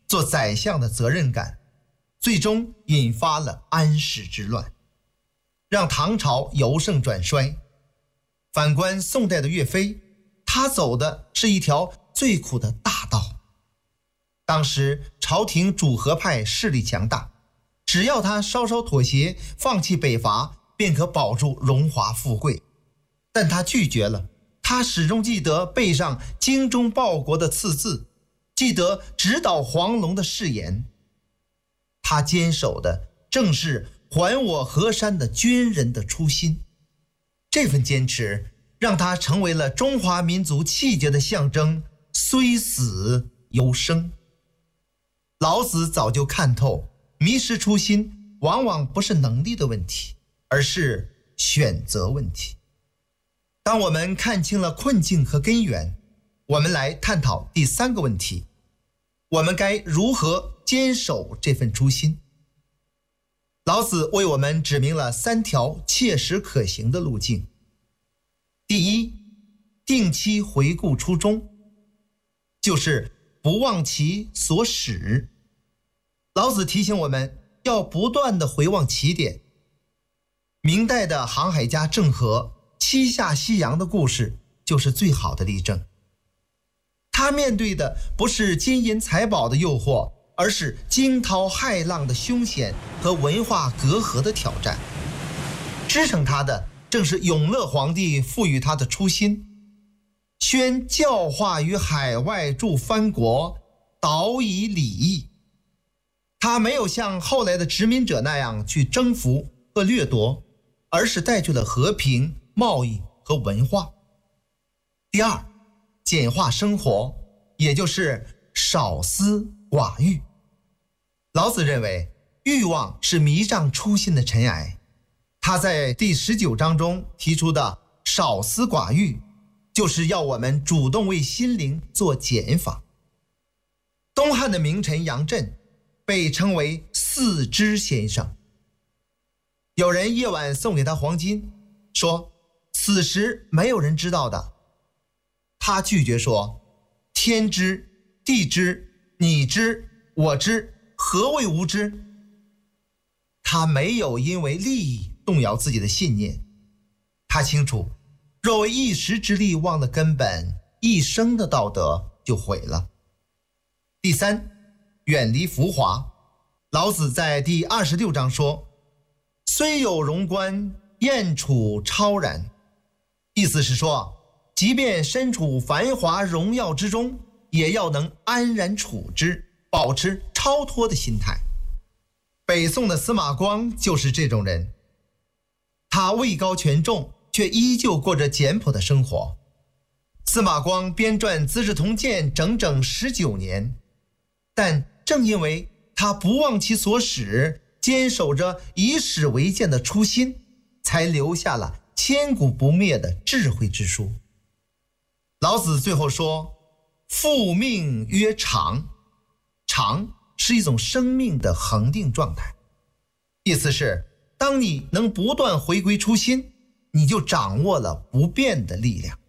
做宰相的责任感，最终引发了安史之乱，让唐朝由盛转衰。反观宋代的岳飞，他走的是一条最苦的大道。当时朝廷主和派势力强大，只要他稍稍妥协，放弃北伐，便可保住荣华富贵。但他拒绝了，他始终记得背上精忠报国的刺字，记得直捣黄龙的誓言。他坚守的正是还我河山的军人的初心。这份坚持让他成为了中华民族气节的象征，虽死犹生。老子早就看透，迷失初心往往不是能力的问题，而是选择问题。当我们看清了困境和根源，我们来探讨第三个问题：我们该如何坚守这份初心？老子为我们指明了3条切实可行的路径。第一，定期回顾初衷，就是不忘其所始。老子提醒我们要不断地回望起点。明代的航海家郑和七下西洋的故事就是最好的例证。他面对的不是金银财宝的诱惑，而是惊涛骇浪的凶险和文化隔阂的挑战。支撑他的正是永乐皇帝赋予他的初心，宣教化于海外诸藩国，导以礼义。他没有像后来的殖民者那样去征服和掠夺，而是带去了和平、贸易和文化。第二，简化生活，也就是少思寡欲。老子认为欲望是迷障初心的尘埃，他在第19章中提出的少思寡欲，就是要我们主动为心灵做减法。东汉的名臣杨震被称为四知先生。有人夜晚送给他黄金，说此时没有人知道的。他拒绝说，天知，地知，你知，我知，何谓无知？他没有因为利益动摇自己的信念。他清楚，若为一时之利忘了根本，一生的道德就毁了。第三，远离浮华。老子在第26章说，虽有荣观，燕处超然。意思是说，即便身处繁华荣耀之中，也要能安然处之，保持超脱的心态。北宋的司马光就是这种人，他位高权重，却依旧过着简朴的生活。司马光编撰《资治通鉴》整整19年，但正因为他不忘其所始，坚守着以史为鉴的初心，才留下了千古不灭的智慧之书。老子最后说，复命曰长，长是一种生命的恒定状态。意思是，当你能不断回归初心，你就掌握了不变的力量。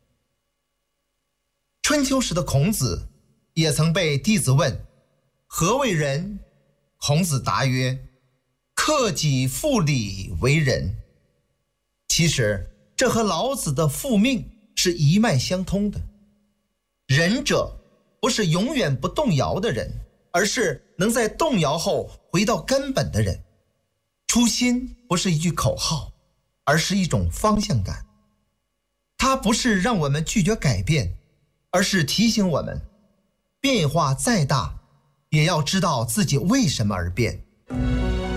春秋时的孔子也曾被弟子问，何为人？孔子答曰，克己复礼为人。其实这和老子的复命是一脉相通的。仁者不是永远不动摇的人，而是能在动摇后回到根本的人。初心不是一句口号，而是一种方向感。它不是让我们拒绝改变，而是提醒我们，变化再大，也要知道自己为什么而变。